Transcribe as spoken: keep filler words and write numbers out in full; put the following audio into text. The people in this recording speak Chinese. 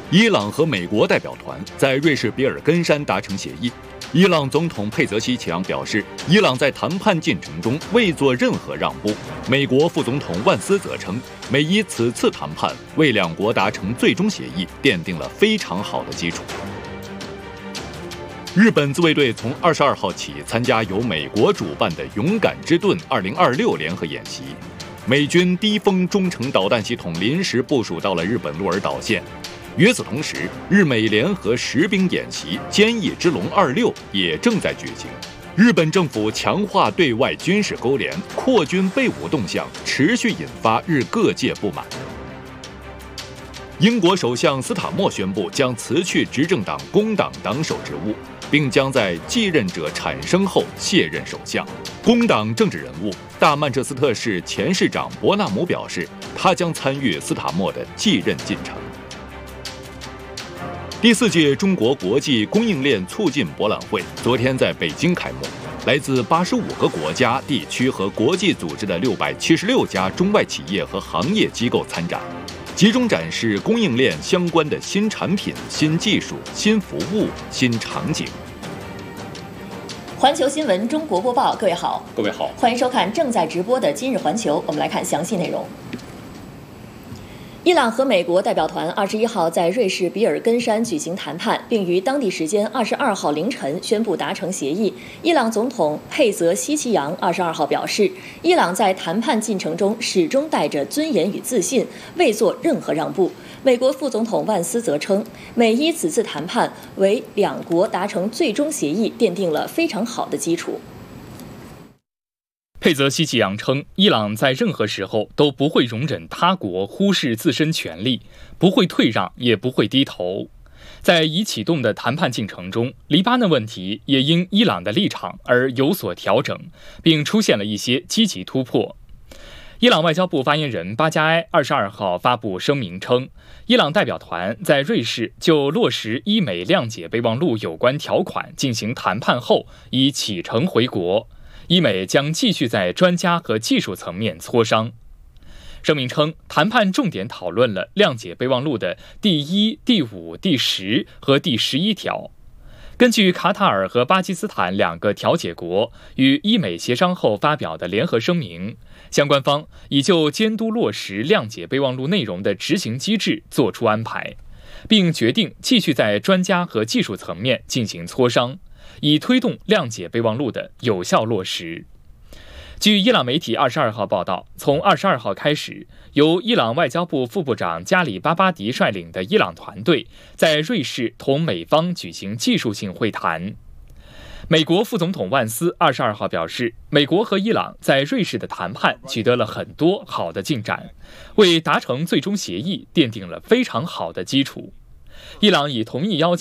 伊朗和美国代表团在瑞士比尔根山达成协议。伊朗总统佩泽西奇扬表示，伊朗在谈判进程中未做任何让步。美国副总统万斯则称，美伊此次谈判为两国达成最终协议奠定了非常好的基础。日本自卫队从二十二号起参加由美国主办的“勇敢之盾二零二六”联合演习。美军低风中程导弹系统临时部署到了日本鹿儿岛县。与此同时，日美联合实兵演习“坚毅之龙二六”也正在举行。日本政府强化对外军事勾连、扩军备武动向，持续引发日各界不满。英国首相斯塔默宣布将辞去执政党工党党首职务，并将在继任者产生后卸任首相。工党政治人物、大曼彻斯特市前市长伯纳姆表示，他将参与斯塔默的继任进程。第四届中国国际供应链促进博览会昨天在北京开幕，来自八十五个国家、地区和国际组织的六百七十六家中外企业和行业机构参展，集中展示供应链相关的新产品、新技术、新服务、新场景。 环球新闻中国播报，各位好， 各位好， 欢迎收看正在直播的今日环球。我们来看详细内容。伊朗和美国代表团二十一号在瑞士比尔根山举行谈判，并于当地时间二十二号凌晨宣布达成协议。伊朗总统佩泽西奇扬二十二号表示，伊朗在谈判进程中始终带着尊严与自信，未做任何让步。美国副总统万斯则称，美伊此次谈判为两国达成最终协议奠定了非常好的基础。 佩泽西奇扬称，伊朗在任何时候都不会容忍他国忽视自身权利，不会退让，也不会低头。在已启动的谈判进程中，黎巴嫩问题也因伊朗的立场而有所调整，并出现了一些积极突破。伊朗外交部发言人巴加埃二十二号发布声明称，伊朗代表团在瑞士就落实伊美谅解备忘录有关条款进行谈判后，已启程回国。伊美将继续在专家和技术层面磋商。声明称，谈判重点讨论了谅解备忘录的第一、第五、第十和第十一条。根据卡塔尔和巴基斯坦两个调解国与伊美协商后发表的联合声明，相关方已就监督落实谅解备忘录内容的执行机制作出安排，并决定继续在专家和技术层面进行磋商，以推动谅解备忘录的有效落实。据伊朗媒体二十二号报道，从二十二号开始，由伊朗外交部副部长加里巴巴迪率领的伊朗团队在瑞士同美方举行技术性会谈。美国副总统万斯二十二号表示，美国和伊朗在瑞士的谈判取得了很多好的进展，为达成最终协议奠定了非常好的基础。伊朗已同意邀请